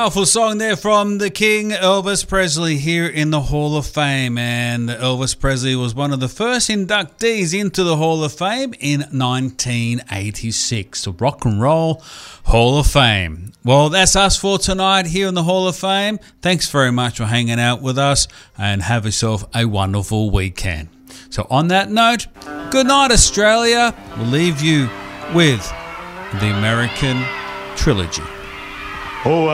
Powerful song there from the King, Elvis Presley, here in the Hall of Fame. And Elvis Presley was one of the first inductees into the Hall of Fame in 1986, the Rock and Roll Hall of Fame. Well, that's us for tonight here in the Hall of Fame. Thanks very much for hanging out with us, and have yourself a wonderful weekend. So on that note, good night, Australia. We'll leave you with the American Trilogy. Oh,